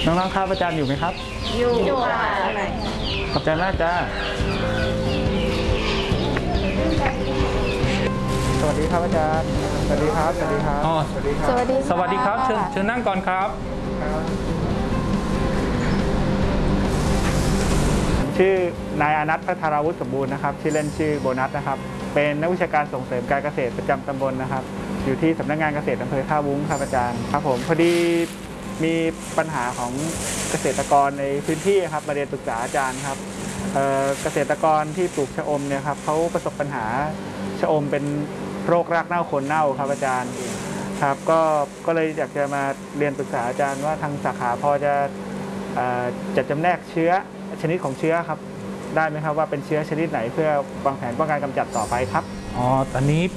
น้องๆครับอาจารย์อยู่ไหมครับอยู่ค่ะขอบใจมากจ้าสวัสดีครับอาจารย์สวัสดีครับสวัสดีครับอ๋อสวัสดีครับสวัสดีสวัสดีครับเชิญนั่งก่อนครับชื่อนายอานัทพัทราวุฒิสมบูรณ์นะครับชื่อเล่นชื่อโบนัสนะครับเป็นนักวิชาการส่งเสริมการเกษตรประจำตำบลนะครับอยู่ที่สำนักงานเกษตรอำเภอท่าวุ้งครับอาจารย์ครับผมพอดีมีปัญหาของเกษตรกรในพื้นที่ครับมาเรียนปรึกษาอาจารย์ครับเกษตรกรที่ปลูกชะอมเนี่ยครับเขาประสบปัญหาชะอมเป็นโรครากเน่าโคนเน่าครับอาจารย์ครับก็เลยอยากจะมาเรียนปรึกษาอาจารย์ว่าทางสาขาพอจะจัดจำแนกเชื้อชนิดของเชื้อครับได้ไหมครับว่าเป็นเชื้อชนิดไหนเพื่อวางแผนป้องกันกำจัดต่อไปครับอ๋อ ตอนนี้